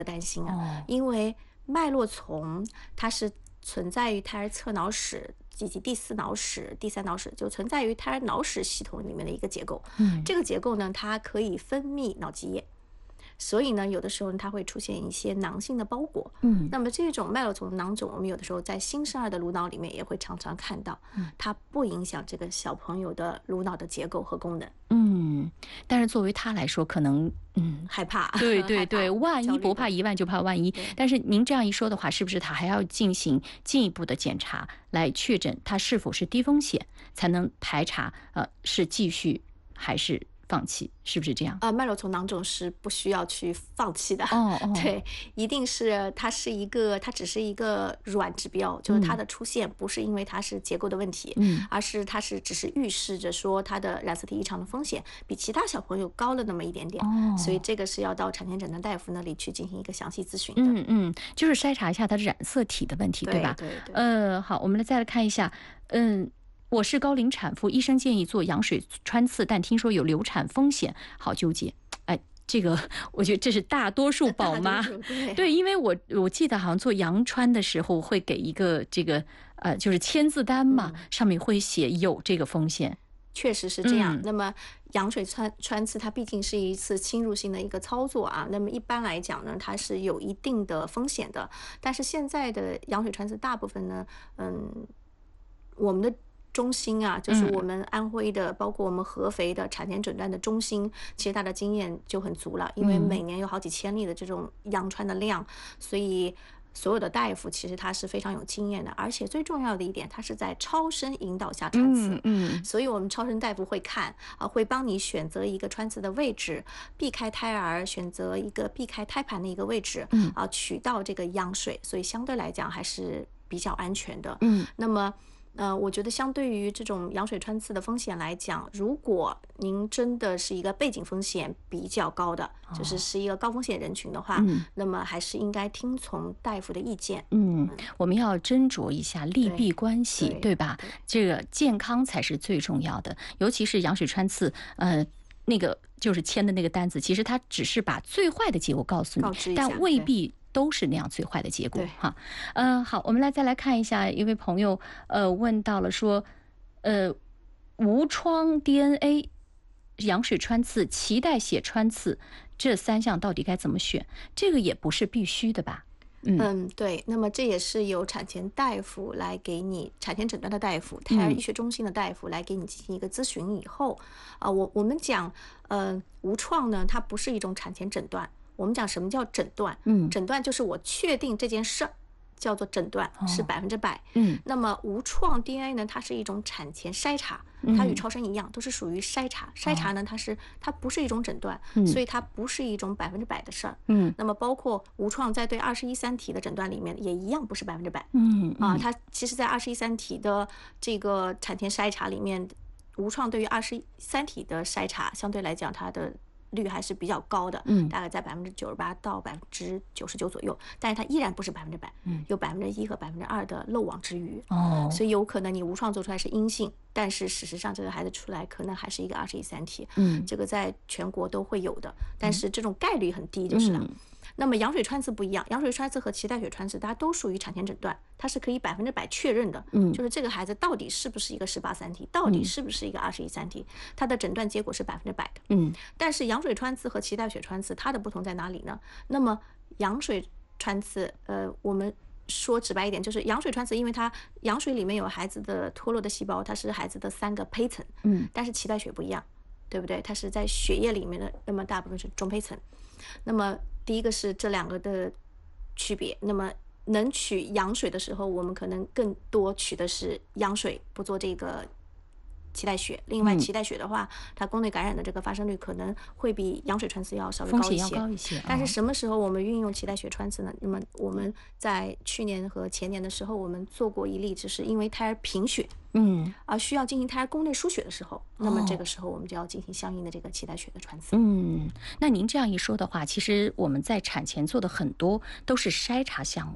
担心啊，因为脉络丛它是存在于胎儿侧脑室以及第四脑室、第三脑室，就存在于胎儿脑室系统里面的一个结构。这个结构呢，它可以分泌脑积液。所以呢，有的时候它会出现一些囊性的包裹。那么这种脉络丛囊肿，我们有的时候在新生儿的颅脑里面也会常常看到，它不影响这个小朋友的颅脑的结构和功能。 但是作为他来说，可能害怕。 对对对，万一不怕一万就怕万一。但是您这样一说的话，是不是他还要进行进一步的检查，来确诊他是否是低风险，才能排查是继续还是放弃，是不是这样？ 脉络丛囊肿是不需要去放弃的。对，一定是它只是一个软指标，就是它的出现不是因为它是结构的问题，而是它只是预示着说它的染色体异常的风险比其他小朋友高了那么一点点。所以这个是要到产前诊断大夫那里去进行一个详细咨询的。 就是筛查一下它的染色体的问题，对吧？ 对。 好，我们再来看一下，我是高龄产妇，医生建议做羊水穿刺，但听说有流产风险，好纠结。这个我觉得这是大多数宝妈对，因为我记得好像做羊穿的时候会给一个这个就是签字单嘛，上面会写有这个风险。 确实是这样。那么羊水穿刺它毕竟是一次侵入性的一个操作啊，那么一般来讲呢，它是有一定的风险的。但是现在的羊水穿刺大部分呢，我们的中心啊，就是我们安徽的，包括我们合肥的产前诊断的中心，其实它的经验就很足了，因为每年有好几千例的这种羊穿的量，所以所有的大夫其实他是非常有经验的，而且最重要的一点，他是在超声引导下穿刺。所以我们超声大夫会看会帮你选择一个穿刺的位置，避开胎儿，选择一个避开胎盘的一个位置，取到这个羊水，所以相对来讲还是比较安全的。那么我觉得相对于这种羊水穿刺的风险来讲，如果您真的是一个背景风险比较高的，就是一个高风险人群的话，那么还是应该听从大夫的意见。 我们要斟酌一下利弊关系，对吧？这个健康才是最重要的，尤其是羊水穿刺，那个就是签的那个单子，其实它只是把最坏的结果告诉你，但未必都是那样最坏的结果哈。好，我们再来看一下，一位朋友问到了说，无创 DNA、羊水穿刺、脐带血穿刺这3项到底该怎么选？这个也不是必须的吧？ 对，那么这也是由产前大夫来给你，产前诊断的大夫，胎儿医学中心的大夫来给你进行一个咨询以后，我们讲，无创呢，它不是一种产前诊断。我们讲什么叫诊断？诊断就是我确定这件事儿，叫做诊断，是100%。那么无创 DNA 呢，它是一种产前筛查，它与超声一样，都是属于筛查。筛查呢，它不是一种诊断，所以它不是一种100%的事儿。那么包括无创在对21、3体的诊断里面也一样不是100%。它其实在21、3体的这个产前筛查里面，无创对于21、3体的筛查相对来讲它的率还是比较高的，大概在98%到99%左右，但是它依然不是100%，有1%和2%的漏网之鱼。所以有可能你无创做出来是阴性，但是事实上这个孩子出来可能还是一个21、3体，这个在全国都会有的，但是这种概率很低就是了。那么羊水穿刺不一样，羊水穿刺和脐带血穿刺它都属于产前诊断，它是可以100%确认的，就是这个孩子到底是不是一个18、3体，到底是不是一个21、3体，它的诊断结果是100%的。但是羊水穿刺和脐带血穿刺它的不同在哪里呢？那么羊水穿刺，我们说直白一点，就是羊水穿刺，因为它羊水里面有孩子的脱落的细胞，它是孩子的3个胚层，但是脐带血不一样，对不对？它是在血液里面的，那么大部分是中胚层。那么第一个是这2个的区别。那么能取羊水的时候，我们可能更多取的是羊水，不做这个脐带血。另外脐带血的话，它宫内感染的这个发生率可能会比羊水穿刺要稍微高一些， 风险要高一些。 但是什么时候我们运用脐带血穿刺呢？那么我们在去年和前年的时候，我们做过一例，就是因为胎儿贫血，而需要进行胎儿宫内输血的时候，那么这个时候我们就要进行相应的这个脐带血的穿刺。 那您这样一说的话，其实我们在产前做的很多都是筛查项目，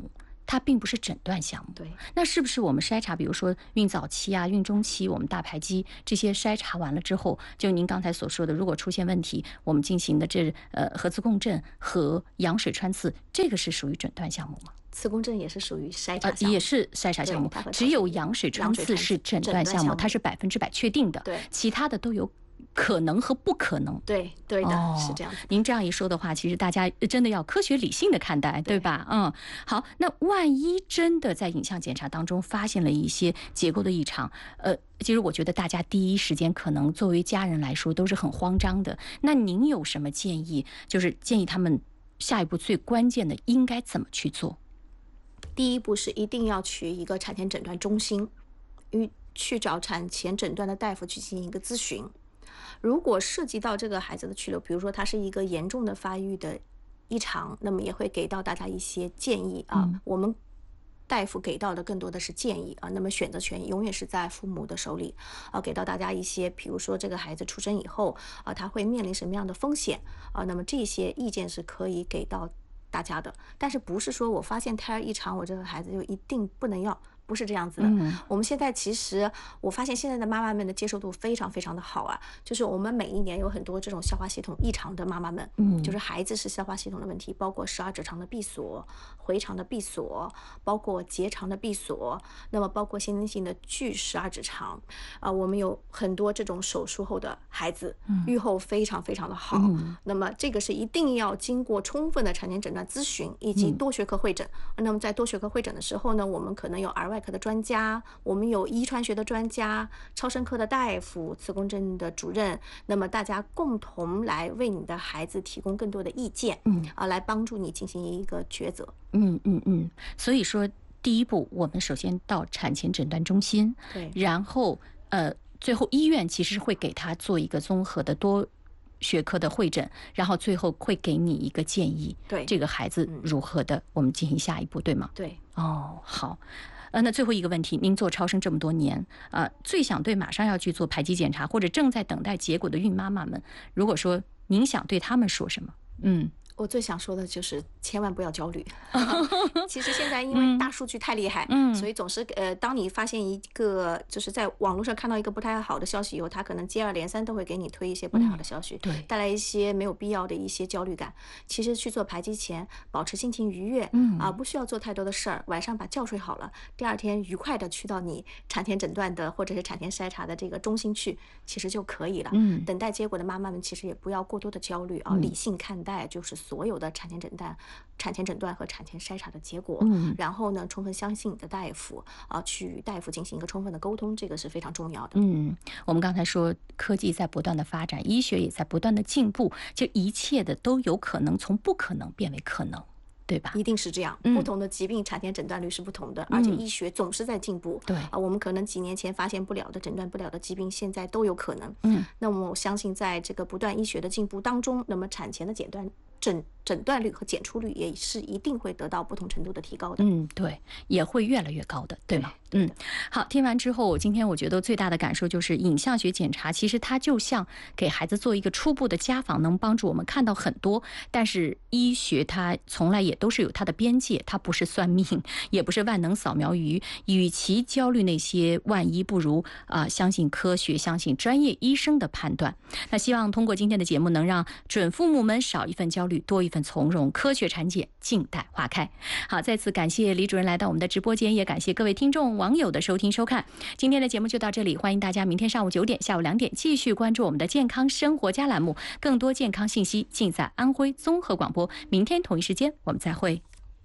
它并不是诊断项目。 对， 那是不是我们筛查，比如说孕早期啊、孕中期，我们大排畸这些筛查完了之后，就您刚才所说的，如果出现问题，我们进行的核磁共振和羊水穿刺，这个是属于诊断项目吗？ 磁共振也是属于筛查项目， 也是筛查项目，只有羊水穿刺是诊断项目，它是100%确定的， 对， 其他的都有可能和不可能。 对的，是这样子。 您这样一说的话，其实大家真的要科学理性的看待，对吧？好，那万一真的在影像检查当中发现了一些结构的异常，其实我觉得大家第一时间可能作为家人来说都是很慌张的。那您有什么建议？就是建议他们下一步最关键的应该怎么去做？ 第一步是一定要去一个产前诊断中心，去找产前诊断的大夫去进行一个咨询。如果涉及到这个孩子的去留，比如说他是一个严重的发育的异常，那么也会给到大家一些建议啊。我们大夫给到的更多的是建议啊，那么选择权永远是在父母的手里啊。给到大家一些，比如说这个孩子出生以后啊，他会面临什么样的风险啊？那么这些意见是可以给到大家的，但是不是说我发现胎儿异常，我这个孩子就一定不能要。不是这样子的。我们现在其实我发现现在的妈妈们的接受度非常非常的好啊，就是我们每一年有很多这种消化系统异常的妈妈们，就是孩子是消化系统的问题，包括12指肠的闭锁、回肠的闭锁，包括结肠的闭锁，那么包括先天性的巨12指肠我们有很多这种手术后的孩子，预后非常非常的好。那么这个是一定要经过充分的产前诊断咨询以及多学科会诊。那么在多学科会诊的时候呢，我们可能有外科的专家，我们有遗传学的专家、超声科的大夫、磁共振的主任，那么大家共同来为你的孩子提供更多的意见，来帮助你进行一个抉择。 所以说第一步，我们首先到产前诊断中心， 对， 然后最后医院其实会给他做一个综合的多学科的会诊，然后最后会给你一个建议， 对这个孩子如何的，我们进行下一步，对吗？ 对。 好。那最后一个问题，您做超声这么多年最想对马上要去做排畸检查或者正在等待结果的孕妈妈们，如果说您想对他们说什么？ 我最想说的就是千万不要焦虑。其实现在因为大数据太厉害，所以总是当你发现一个就是在网络上看到一个不太好的消息以后，他可能接二连三都会给你推一些不太好的消息， 对， 带来一些没有必要的一些焦虑感。其实去做排畸前，保持心情愉悦，不需要做太多的事儿，晚上把觉睡好了，第二天愉快的去到你产前诊断的或者是产前筛查的这个中心去，其实就可以了。等待结果的妈妈们其实也不要过多的焦虑理性看待就是所有的产前诊断和产前筛查的结果，然后呢，充分相信你的大夫去与大夫进行一个充分的沟通，这个是非常重要的。 我们刚才说科技在不断的发展，医学也在不断的进步，就一切的都有可能从不可能变为可能，对吧？ 一定是这样。不同的疾病产前诊断率是不同的，而且医学总是在进步。 对我们可能几年前发现不了的、诊断不了的疾病，现在都有可能。那么我相信，在这个不断医学的进步当中，那么产前的诊断率和检出率也是一定会得到不同程度的提高的。 对，也会越来越高的，对吗？好，听完之后，今天我觉得最大的感受就是影像学检查其实它就像给孩子做一个初步的家访，能帮助我们看到很多，但是医学它从来也都是有它的边界，它不是算命，也不是万能扫描仪，与其焦虑那些万一，不如相信科学，相信专业医生的判断。那希望通过今天的节目能让准父母们少一份焦虑，多一份从容，科学产检静待花开。好，再次感谢李主任来到我们的直播间，也感谢各位听众网友的收听收看。今天的节目就到这里，欢迎大家明天上午9点、下午2点继续关注我们的健康生活家栏目，更多健康信息尽在安徽综合广播。明天同一时间我们再会。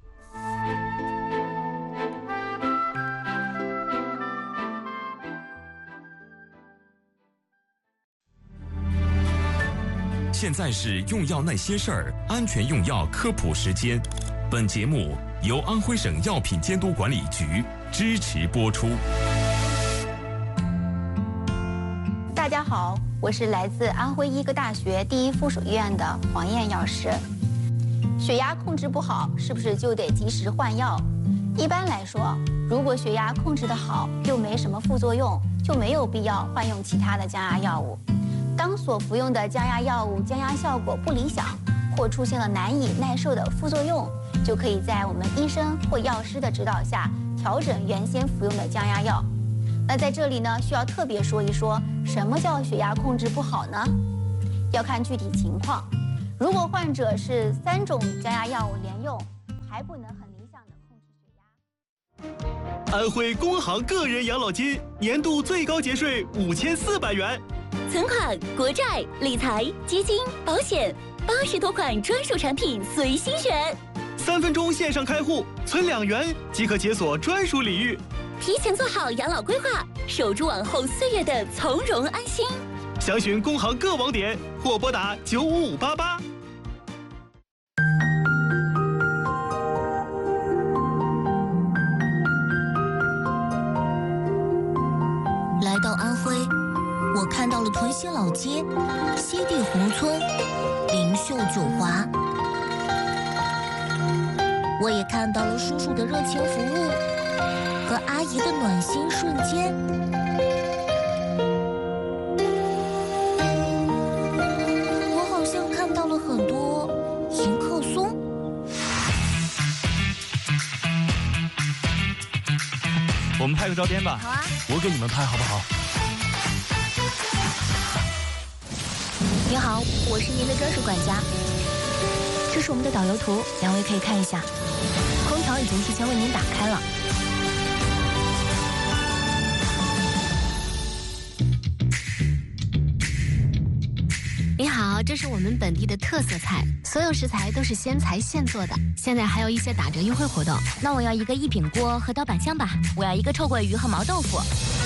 现在是用药那些事儿，安全用药科普时间。本节目由安徽省药品监督管理局支持播出。 大家好，我是来自安徽医科大学第一附属医院的黄燕药师。血压控制不好，是不是就得及时换药？一般来说，如果血压控制得好，又没什么副作用，就没有必要换用其他的降压药物。当所服用的降压药物降压效果不理想，或出现了难以耐受的副作用， 就可以在我们医生或药师的指导下调整原先服用的降压药。那在这里呢，需要特别说一说，什么叫血压控制不好呢？要看具体情况。如果患者是3种降压药物连用，还不能很理想的控制血压。 安徽工行个人养老金年度最高节税5400元， 存款、国债、理财、基金、保险，80多款专属产品随心选。 3分钟线上开户，存2元即可解锁专属礼遇。 提前做好养老规划，守住往后岁月的从容安心。 详询工行各网点或拨打95588。 来到安徽，我看到了屯溪老街、西递宏村、灵秀九华，我也看到了叔叔的热情服务和阿姨的暖心瞬间。我好像看到了很多迎客松。 我们拍个照片吧。 好啊， 我给你们拍好不好？ 您好，我是您的专属管家。这是我们的导游图，两位可以看一下。空调已经提前为您打开了。您好，这是我们本地的特色菜，所有食材都是鲜材现做的。现在还有一些打折优惠活动。那我要一个一品锅和刀板香吧，我要一个臭鳜鱼和毛豆腐。